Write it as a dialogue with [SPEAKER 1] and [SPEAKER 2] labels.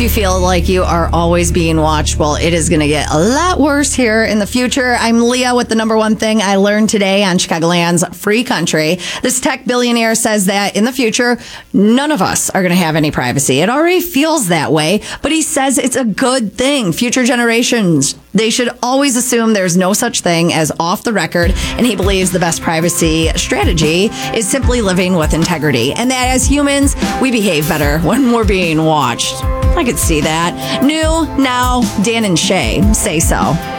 [SPEAKER 1] you feel like you are always being watched, well, it is going to get a lot worse here in the future. I'm Leah with the number one thing I learned today on Chicagoland's Free Country. This tech billionaire says that in the future, none of us are going to have any privacy. It already feels that way, but he says it's a good thing. Future generations, they should always assume there's no such thing as off the record, and he believes the best privacy strategy is simply living with integrity, and that as humans, we behave better when we're being watched. I could see that. New, now, Dan and Shay say so.